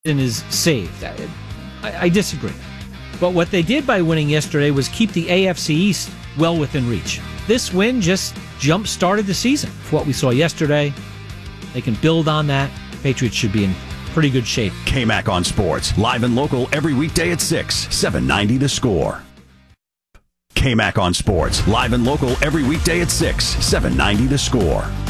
is saved. I disagree. But what they did by winning yesterday was keep the AFC East well within reach. This win just jump-started the season. For what we saw yesterday, they can build on that. Patriots should be in pretty good shape. KMAC on Sports, live and local every weekday at 6, 790 The Score. KMAC on Sports, live and local every weekday at 6, 790 The Score.